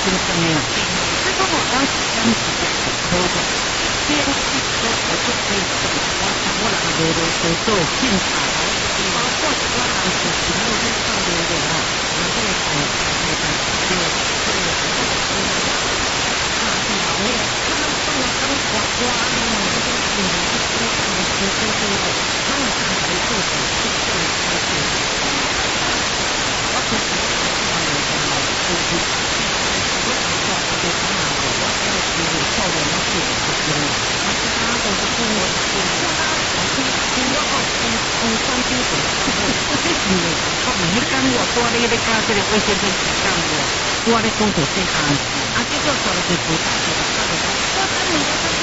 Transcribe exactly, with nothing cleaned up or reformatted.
するためのそれとも男子男子と表現形式と特定と我らが労働者と審査包括我らの出身の変化量ではなぜかの生活でそれを形になるまあ今ねその人の感覚はあるのでその人の成功を何かでそうとしてきているから私たちの今のそういうどこかでかなと分かるというそうでなくてですね私があとそこにcon con cái của cái gì có những cái của qua đây đây ca sẽ được quay trên trên trang của qua đây công tổ xây hàng à cái cơ sở là dịch vụ tại của các cái